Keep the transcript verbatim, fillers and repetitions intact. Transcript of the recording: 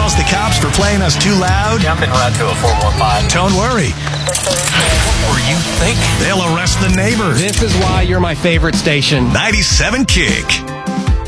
calls the cops for playing us too loud? Jump en route to a four one five. Don't worry. What were you thinking? They'll arrest the neighbors. This is why you're my favorite station. ninety-seven Kick.